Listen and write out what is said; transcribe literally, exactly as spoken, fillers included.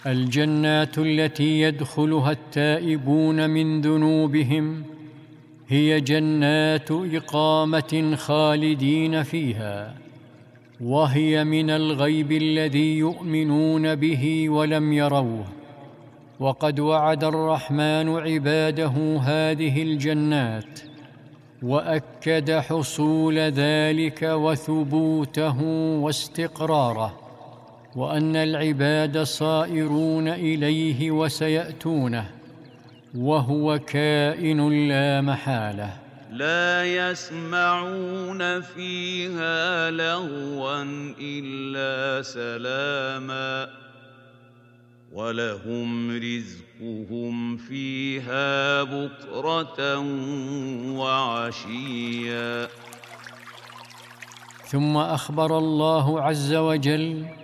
الجنات التي يدخلها التائبون من ذنوبهم هي جنات إقامة خالدين فيها، وهي من الغيب الذي يؤمنون به ولم يروه. وقد وعد الرحمن عباده هذه الجنات، وأكد حصول ذلك وثبوته واستقراره، وأن العباد صائرون إليه وسيأتونه، وهو كائن لا محالة. لا يسمعون فيها لغوا إلا سلاما، ولهم رزقهم فيها بكرة وعشيا. ثم أخبر الله عز وجل